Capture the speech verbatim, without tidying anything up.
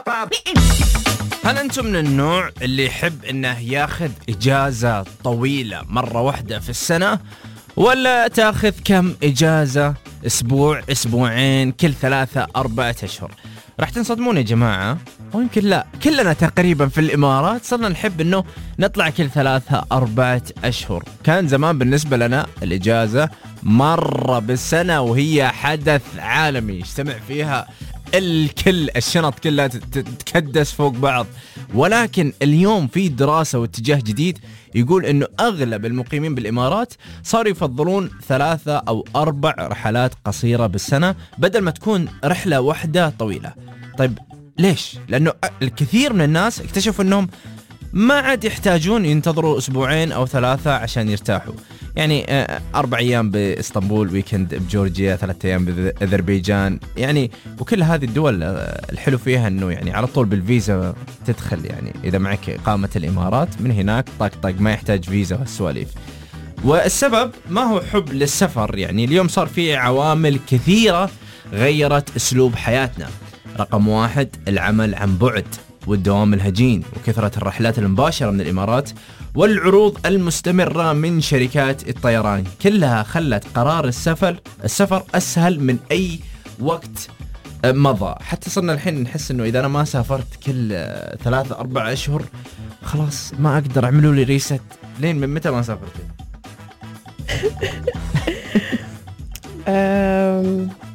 هل أنتم من النوع اللي يحب إنه ياخذ إجازة طويلة مرة واحدة في السنة، ولا تاخذ كم إجازة أسبوع أسبوعين كل ثلاثة أربعة أشهر؟ راح تنصدمون يا جماعة، ويمكن لا، كلنا تقريبا في الإمارات صرنا نحب إنه نطلع كل ثلاثة أربعة أشهر. كان زمان بالنسبة لنا الإجازة مرة بالسنة وهي حدث عالمي يجتمع فيها الكل، الشنط كلها تتكدس فوق بعض. ولكن اليوم في دراسة واتجاه جديد يقول إنه أغلب المقيمين بالإمارات صاروا يفضلون ثلاثة أو أربع رحلات قصيرة بالسنة بدل ما تكون رحلة واحدة طويلة. طيب ليش؟ لأنه الكثير من الناس اكتشفوا أنهم ما عاد يحتاجون ينتظروا أسبوعين أو ثلاثة عشان يرتاحوا. يعني أربع أيام بإسطنبول، ويكند بجورجيا، ثلاثة أيام بأذربيجان، يعني وكل هذه الدول الحلو فيها أنه يعني على طول بالفيزا تدخل، يعني إذا معك إقامة الإمارات من هناك طق طق ما يحتاج فيزا والسواليف. والسبب ما هو حب للسفر، يعني اليوم صار فيه عوامل كثيرة غيرت أسلوب حياتنا. رقم واحد العمل عن بعد والدوام الهجين وكثرة الرحلات المباشرة من الإمارات والعروض المستمرة من شركات الطيران، كلها خلت قرار السفر السفر أسهل من أي وقت مضى. حتى صرنا الحين نحس إنه إذا أنا ما سافرت كل ثلاثة أربع أشهر خلاص ما أقدر، أعملوا لي ريست. لين من متى ما سافرت؟